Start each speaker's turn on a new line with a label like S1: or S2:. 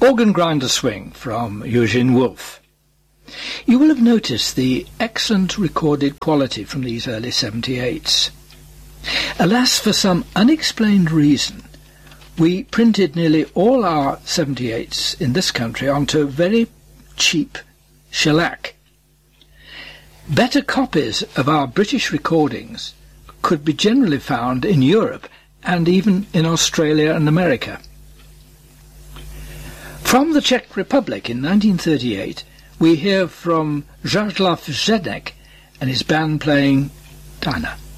S1: Organ Grinder Swing from Eugene Wolf. You will have noticed the excellent recorded quality from these early 78s. Alas, for some unexplained reason, we printed nearly all our 78s in this country onto very cheap shellac. Better copies of our British recordings could be generally found in Europe and even in Australia and America. From the Czech Republic in 1938, we hear from Jaroslav Zednek and his band playing Dana.